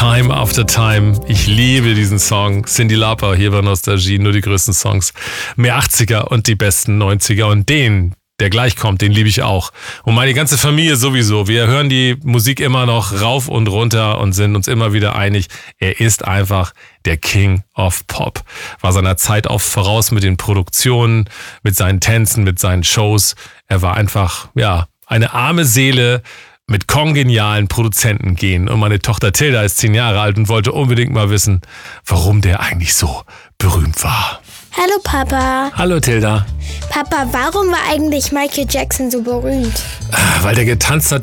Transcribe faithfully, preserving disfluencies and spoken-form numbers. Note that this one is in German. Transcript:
Time After Time. Ich liebe diesen Song. Cyndi Lauper hier bei Nostalgie, nur die größten Songs. Mehr achtziger und die besten neunziger. Und den, der gleich kommt, den liebe ich auch. Und meine ganze Familie sowieso. Wir hören die Musik immer noch rauf und runter und sind uns immer wieder einig. Er ist einfach der King of Pop. War seiner Zeit auch voraus mit den Produktionen, mit seinen Tänzen, mit seinen Shows. Er war einfach, ja, eine arme Seele mit kongenialen Produzenten gehen. Und meine Tochter Tilda ist zehn Jahre alt und wollte unbedingt mal wissen, warum der eigentlich so berühmt war. Hallo Papa. Hallo Tilda. Papa, warum war eigentlich Michael Jackson so berühmt? Weil der getanzt hat